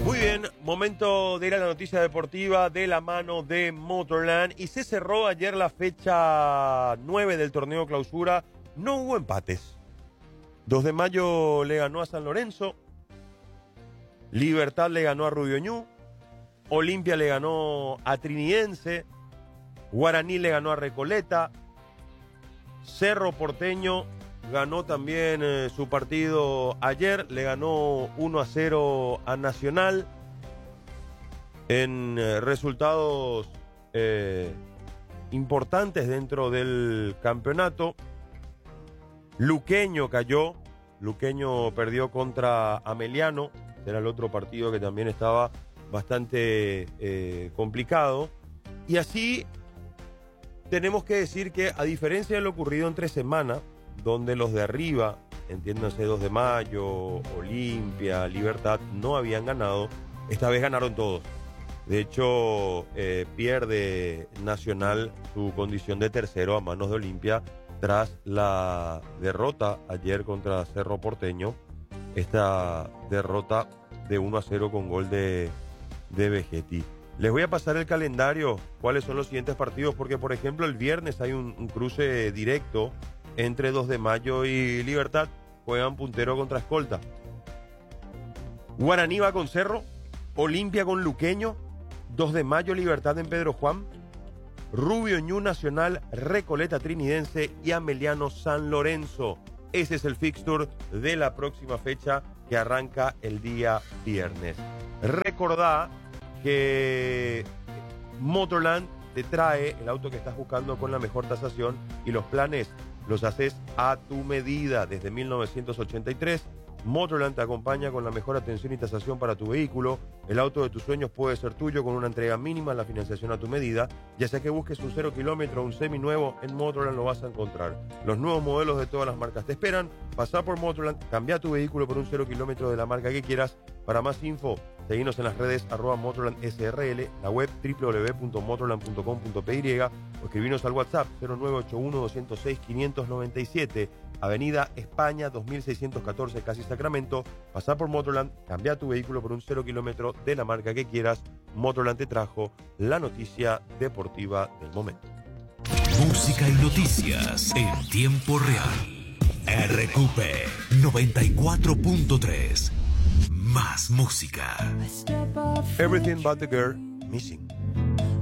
Muy bien, momento de ir a la noticia deportiva de la mano de Motorland. Y se cerró ayer la fecha 9 del torneo clausura. No hubo empates. 2 de mayo le ganó a San Lorenzo. Libertad le ganó a Rubio Ñu. Olimpia le ganó a Trinidense. Guaraní le ganó a Recoleta. Cerro Porteño ganó también su partido ayer, le ganó 1-0 a Nacional en resultados importantes dentro del campeonato. Luqueño cayó, Luqueño perdió contra Ameliano, era el otro partido que también estaba bastante complicado. Y así tenemos que decir que, a diferencia de lo ocurrido entre semana, donde los de arriba, entiéndanse 2 de mayo, Olimpia, Libertad, no habían ganado, esta vez ganaron todos. De hecho, pierde Nacional su condición de tercero a manos de Olimpia tras la derrota ayer contra Cerro Porteño. Esta derrota de 1-0 con gol de Vegetti. Les voy a pasar el calendario, cuáles son los siguientes partidos, porque por ejemplo el viernes hay un cruce directo entre 2 de mayo y Libertad. Juegan puntero contra escolta. Guaraní va con Cerro, Olimpia con Luqueño, 2 de mayo Libertad en Pedro Juan, Rubio Ñu Nacional, Recoleta Trinidense y Ameliano San Lorenzo. Ese es el fixture de la próxima fecha que arranca el día viernes. Recordá que Motorland te trae el auto que estás buscando con la mejor tasación, y los planes los haces a tu medida. Desde 1983, Motorland te acompaña con la mejor atención y tasación para tu vehículo. El auto de tus sueños puede ser tuyo con una entrega mínima en la financiación a tu medida. Ya sea que busques un 0 kilómetro o un seminuevo, en Motorland lo vas a encontrar. Los nuevos modelos de todas las marcas te esperan. Pasá por Motorland, cambia tu vehículo por un 0 kilómetro de la marca que quieras. Para más info, seguinos en las redes @MotorlandSRL, la web www.motorland.com.py o escribinos al WhatsApp 0981-206-597, Avenida España 2614, Casi Sacramento. Pasá por Motorland, cambia tu vehículo por un 0 kilómetro de la marca que quieras. Motorland te trajo la noticia deportiva del momento. Música y noticias en tiempo real. RQP 94.3. Más música. Everything But the Girl Missing.